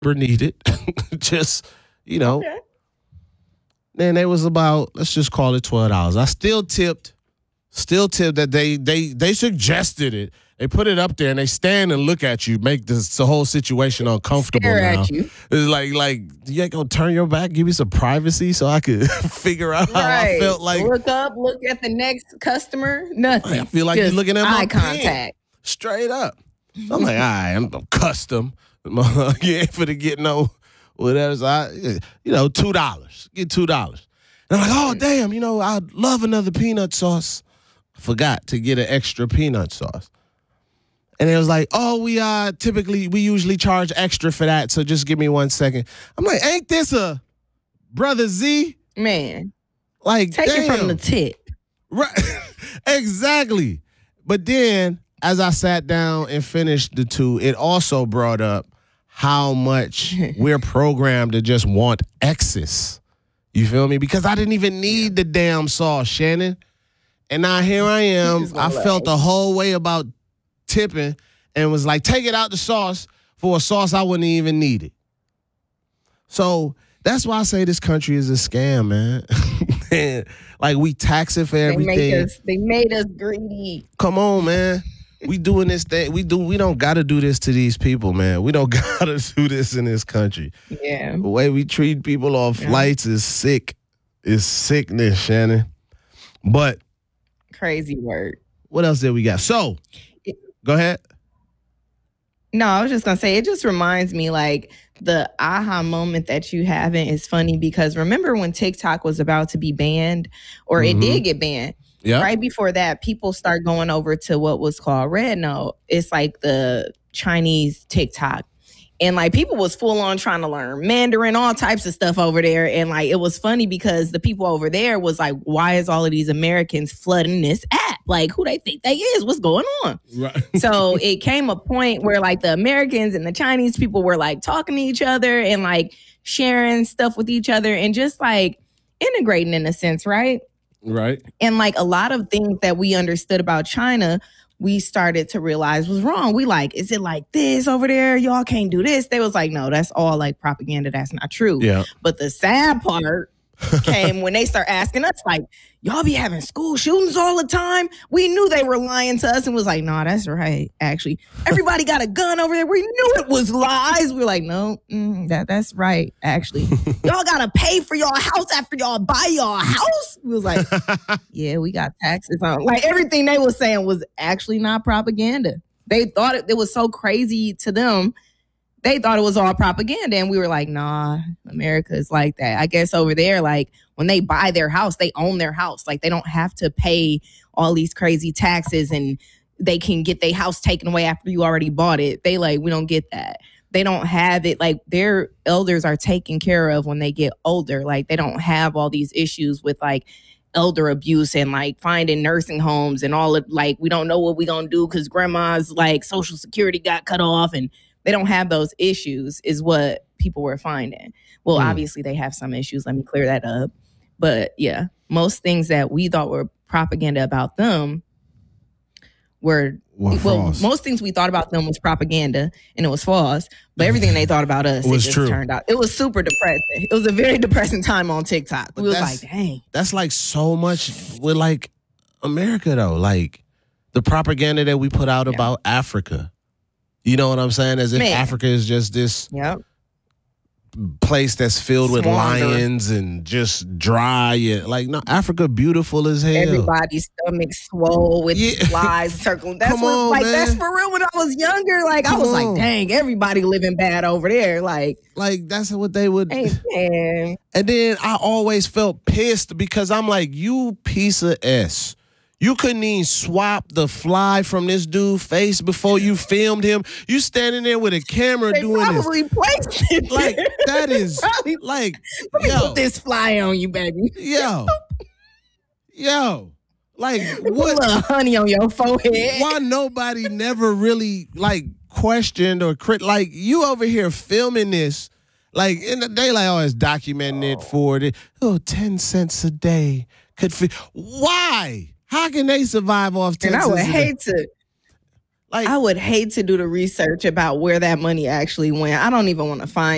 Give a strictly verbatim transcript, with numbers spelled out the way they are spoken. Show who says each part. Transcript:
Speaker 1: ever needed. Just, you know.
Speaker 2: Okay.
Speaker 1: Then it was about, let's just call it twelve dollars. I still tipped, still tipped that they they they suggested it. They put it up there and they stand and look at you, make this the whole situation uncomfortable
Speaker 2: Stare
Speaker 1: now.
Speaker 2: at you.
Speaker 1: It's like, like, you ain't gonna turn your back, give me some privacy so I could figure out how I felt like.
Speaker 2: Look up, look at the next customer, nothing.
Speaker 1: I feel like
Speaker 2: Just
Speaker 1: you're looking at my
Speaker 2: eye
Speaker 1: pen.
Speaker 2: contact.
Speaker 1: Straight up. So I'm like, all right, I'm custom. You ain't finna get no whatever. So I, you know, two dollars. Get two dollars. And I'm like, oh, damn, you know, I'd love another peanut sauce. Forgot to get an extra peanut sauce. And it was like, oh, we uh typically, we usually charge extra for that, so just give me one second. I'm like, ain't this a Brother Z?
Speaker 2: Man,
Speaker 1: Like,
Speaker 2: take
Speaker 1: damn.
Speaker 2: it from the tip.
Speaker 1: Right. Exactly. But then, as I sat down and finished the two, it also brought up how much we're programmed to just want excess. You feel me? Because I didn't even need the damn sauce, Shannon. And now here I am. I felt the whole way about tipping and was like, take it out the sauce for a sauce I wouldn't even need it. So that's why I say this country is a scam, man. Like, we tax it for everything.
Speaker 2: They made us, they made us greedy.
Speaker 1: Come on, man. We doing this thing. We do. We don't got to do this to these people, man. We don't got to do this in this country.
Speaker 2: Yeah.
Speaker 1: The way we treat people on
Speaker 2: Yeah.
Speaker 1: flights is sick. It's sickness, Shannon. But
Speaker 2: Crazy word.
Speaker 1: what else did we got? So, go ahead.
Speaker 2: No, I was just going to say, it just reminds me like the aha moment that you having is funny because remember when TikTok was about to be banned or
Speaker 1: Mhm.
Speaker 2: it did get banned?
Speaker 1: Yeah.
Speaker 2: Right before that, people start going over to what was called Red Note. It's like the Chinese TikTok. And like people was full on trying to learn Mandarin, all types of stuff over there. And like it was funny because the people over there was like, why is all of these Americans flooding this app? Like who they think they is? What's going on?
Speaker 1: Right.
Speaker 2: So it came a point where like the Americans and the Chinese people were like talking to each other and like sharing stuff with each other and just like integrating in a sense, right?
Speaker 1: Right.
Speaker 2: And like a lot of things that we understood about China, we started to realize was wrong. We like, is it like this over there? Y'all can't do this. They was like, no, that's all like propaganda. That's not true.
Speaker 1: Yeah.
Speaker 2: But the sad part came when they start asking us like, y'all be having school shootings all the time. We knew they were lying to us and was like, no, nah, that's right. Actually, everybody got a gun over there. We knew it was lies. We were like, no, mm, that that's right. Actually, y'all got to pay for y'all house after y'all buy y'all house. We was like, yeah, we got taxes on. Like everything they was saying was actually not propaganda. They thought it, it was so crazy to them. They thought it was all propaganda. And we were like, nah, America is like that. I guess over there, like when they buy their house, they own their house. Like they don't have to pay all these crazy taxes and they can get their house taken away after you already bought it. They like, we don't get that. They don't have it. Like their elders are taken care of when they get older. Like they don't have all these issues with like elder abuse and like finding nursing homes and all of like, we don't know what we gonna do because grandma's like social security got cut off and they don't have those issues is what people were finding. Well,
Speaker 1: Mm.
Speaker 2: obviously they have some issues. Let me clear that up. But yeah, most things that we thought were propaganda about them were,
Speaker 1: Were
Speaker 2: well,
Speaker 1: false.
Speaker 2: most things we thought about them was propaganda and it was false. But everything they thought about us,
Speaker 1: Was
Speaker 2: it just
Speaker 1: true.
Speaker 2: turned out. It was super depressing. It was a very depressing time on TikTok.
Speaker 1: But
Speaker 2: We was
Speaker 1: that's-
Speaker 2: like, dang.
Speaker 1: That's like so much with like America though. Like the propaganda that we put out
Speaker 2: Yeah.
Speaker 1: about Africa. You know what I'm saying? As if
Speaker 2: Man.
Speaker 1: Africa is just this
Speaker 2: Yep.
Speaker 1: place that's filled with
Speaker 2: Swamped.
Speaker 1: lions and just dry. And, like, no, Africa beautiful as hell.
Speaker 2: Everybody's stomach swole with
Speaker 1: Yeah.
Speaker 2: flies circling. That's
Speaker 1: Come
Speaker 2: what,
Speaker 1: on,
Speaker 2: like
Speaker 1: man.
Speaker 2: that's for real. When I was younger, like
Speaker 1: Come
Speaker 2: I was
Speaker 1: on.
Speaker 2: like, dang, everybody living bad over there. Like,
Speaker 1: Like, that's what they would.
Speaker 2: hey man,
Speaker 1: And then I always felt pissed because I'm like, you piece of S. You couldn't even swap the fly from this dude's face before you filmed him. You standing there with a camera
Speaker 2: they
Speaker 1: doing this.
Speaker 2: probably placed it.
Speaker 1: Like,
Speaker 2: there.
Speaker 1: that is,
Speaker 2: Probably-
Speaker 1: like,
Speaker 2: Let me
Speaker 1: yo,
Speaker 2: put this fly on you, baby.
Speaker 1: yo, yo. Like,
Speaker 2: Put a
Speaker 1: what?
Speaker 2: little honey on your forehead.
Speaker 1: Why nobody never really, like, questioned or crit? Like, you over here filming this. Like, in the day, like, oh, it's documenting it for the, oh, ten cents a day could fit. Why? How can they survive off ten
Speaker 2: And I
Speaker 1: cents
Speaker 2: would
Speaker 1: a day?
Speaker 2: hate to.
Speaker 1: Like,
Speaker 2: I would hate to do the research about where that money actually went. I don't even want to find